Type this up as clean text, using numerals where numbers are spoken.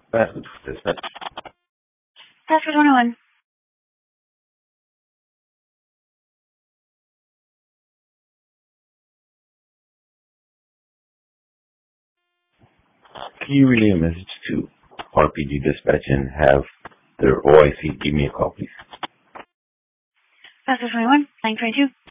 Pastor Dispatch. Pastor 21. Can you relay a message to RPG Dispatch and have their OIC give me a call, please? Pastor 21, line 22.